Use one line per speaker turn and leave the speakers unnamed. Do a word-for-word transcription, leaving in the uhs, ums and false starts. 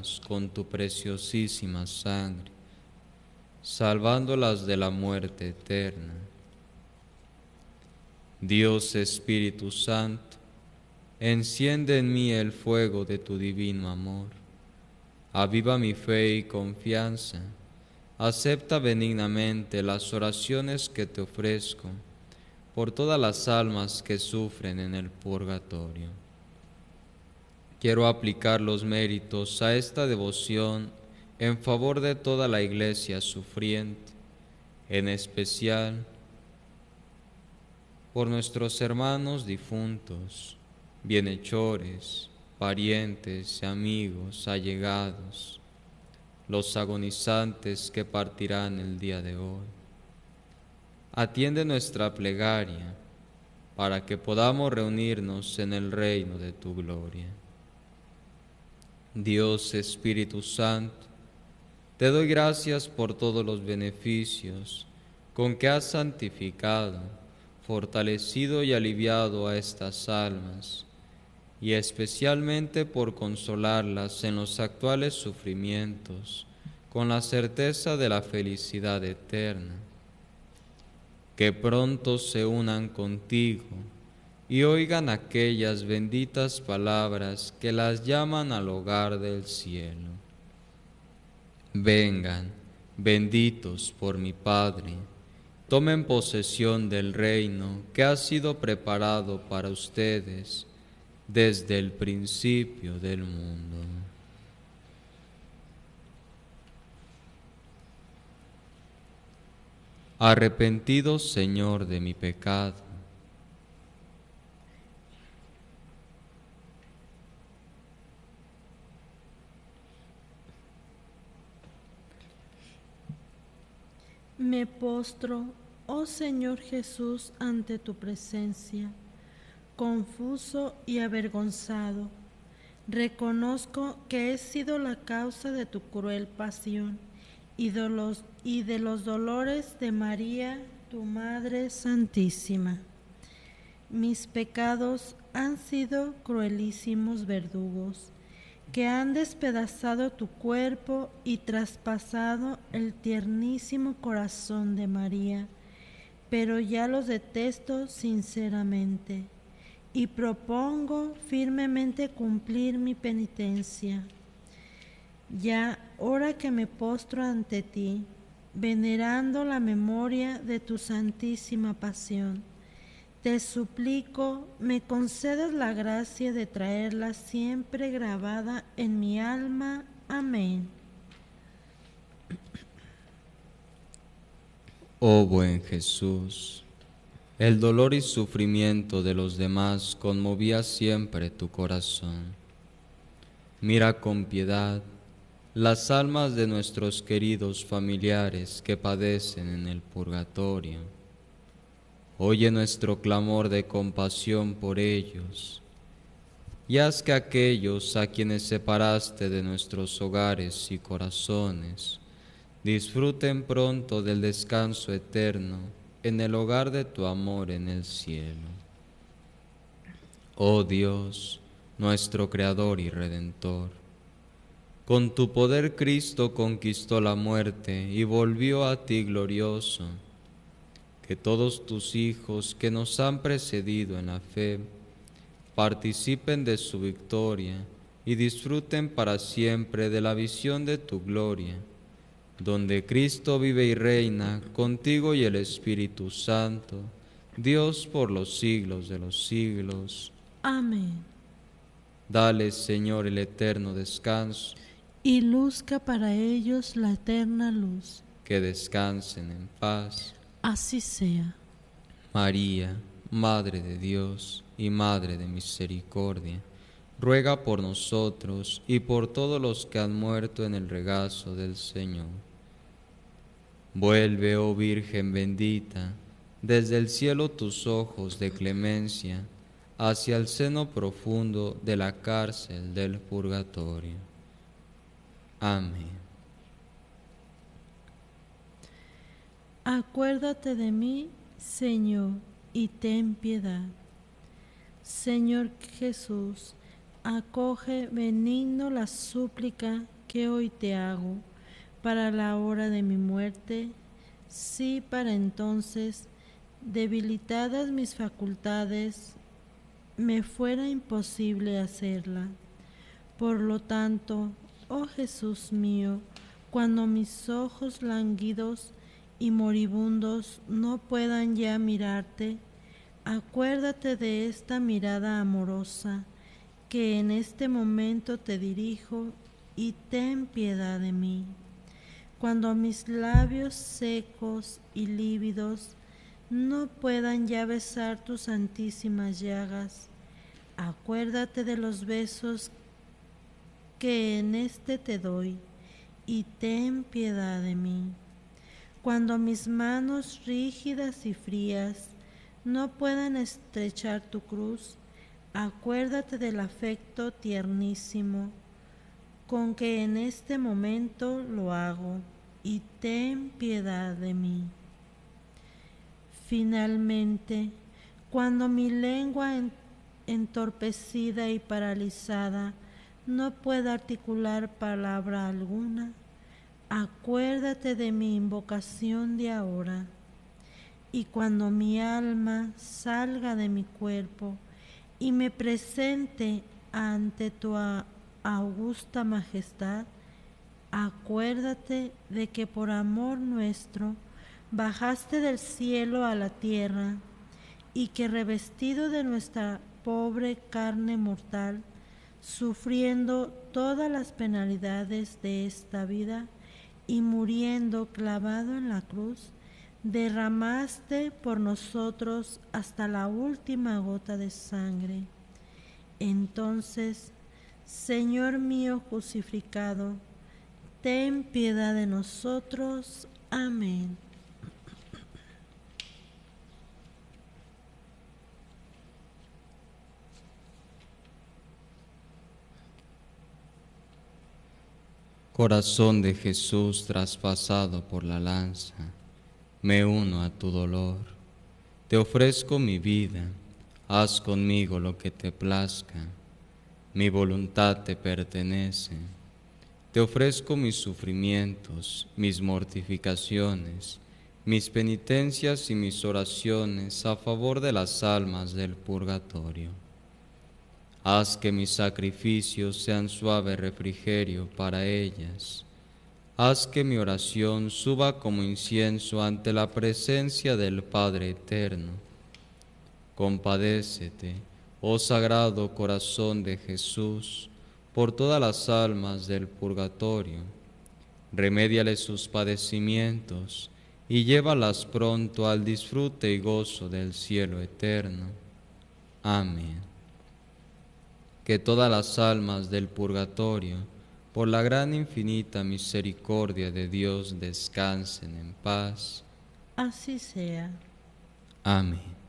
almas con tu preciosísima sangre, salvándolas de la muerte eterna. Dios Espíritu Santo, enciende en mí el fuego de tu divino amor. Aviva mi fe y confianza. Acepta benignamente las oraciones que te ofrezco por todas las almas que sufren en el purgatorio. Quiero aplicar los méritos a esta devoción en favor de toda la Iglesia sufriente, en especial por nuestros hermanos difuntos, bienhechores, parientes, amigos, allegados, los agonizantes que partirán el día de hoy. Atiende nuestra plegaria para que podamos reunirnos en el reino de tu gloria. Dios Espíritu Santo, te doy gracias por todos los beneficios con que has santificado, fortalecido y aliviado a estas almas, y especialmente por consolarlas en los actuales sufrimientos, con la certeza de la felicidad eterna. Que pronto se unan contigo y oigan aquellas benditas palabras que las llaman al hogar del cielo. Vengan, benditos por mi Padre, tomen posesión del reino que ha sido preparado para ustedes desde el principio del mundo. Arrepentido, Señor, de mi pecado,
me postro, oh Señor Jesús, ante tu presencia, confuso y avergonzado. Reconozco que he sido la causa de tu cruel pasión y de los, y de los dolores de María, tu Madre Santísima. Mis pecados han sido cruelísimos verdugos, que han despedazado tu cuerpo y traspasado el tiernísimo corazón de María, pero ya los detesto sinceramente y propongo firmemente cumplir mi penitencia. Ya, ahora que me postro ante ti, venerando la memoria de tu santísima pasión, te suplico me concedas la gracia de traerla siempre grabada en mi alma. Amén.
oh buen Jesús, el dolor y sufrimiento de los demás conmovía siempre tu corazón. Mira con piedad las almas de nuestros queridos familiares que padecen en el purgatorio. Oye nuestro clamor de compasión por ellos, y haz que aquellos a quienes separaste de nuestros hogares y corazones disfruten pronto del descanso eterno en el hogar de tu amor en el cielo. Oh Dios, nuestro Creador y Redentor, con tu poder Cristo conquistó la muerte y volvió a ti glorioso. Que todos tus hijos que nos han precedido en la fe participen de su victoria y disfruten para siempre de la visión de tu gloria, donde Cristo vive y reina contigo y el Espíritu Santo, Dios por los siglos de los siglos.
Amén.
Dale, Señor, el eterno descanso,
Y luzca para ellos la eterna luz.
que descansen en paz.
Así sea.
María, Madre de Dios y Madre de Misericordia, ruega por nosotros y por todos los que han muerto en el regazo del Señor. Vuelve, oh Virgen bendita, desde el cielo tus ojos de clemencia hacia el seno profundo de la cárcel del purgatorio. Amén.
Acuérdate de mí, Señor, y ten piedad. Señor Jesús, acoge benigno la súplica que hoy te hago para la hora de mi muerte, si para entonces, debilitadas mis facultades, me fuera imposible hacerla. Por lo tanto, oh Jesús mío, cuando mis ojos lánguidos y moribundos no puedan ya mirarte, acuérdate de esta mirada amorosa que en este momento te dirijo y ten piedad de mí. Cuando mis labios secos y lívidos no puedan ya besar tus santísimas llagas, acuérdate de los besos que en este te doy y ten piedad de mí. Cuando mis manos rígidas y frías no puedan estrechar tu cruz, acuérdate del afecto tiernísimo con que en este momento lo hago y ten piedad de mí. Finalmente, cuando mi lengua entorpecida y paralizada no pueda articular palabra alguna, acuérdate de mi invocación de ahora. Y cuando mi alma salga de mi cuerpo y me presente ante tu augusta majestad, acuérdate de que por amor nuestro bajaste del cielo a la tierra y que revestido de nuestra pobre carne mortal, sufriendo todas las penalidades de esta vida y muriendo clavado en la cruz, derramaste por nosotros hasta la última gota de sangre. Entonces, Señor mío crucificado, ten piedad de nosotros. Amén.
Corazón de Jesús traspasado por la lanza, me uno a tu dolor. Te ofrezco mi vida, haz conmigo lo que te plazca. Mi voluntad te pertenece. Te ofrezco mis sufrimientos, mis mortificaciones, mis penitencias y mis oraciones a favor de las almas del purgatorio. Haz que mis sacrificios sean suave refrigerio para ellas. Haz que mi oración suba como incienso ante la presencia del Padre Eterno. Compadécete, oh Sagrado Corazón de Jesús, por todas las almas del purgatorio. Remédiale sus padecimientos y llévalas pronto al disfrute y gozo del cielo eterno. Amén. Que todas las almas del purgatorio, por la gran infinita misericordia de Dios, descansen en paz.
Así sea.
Amén.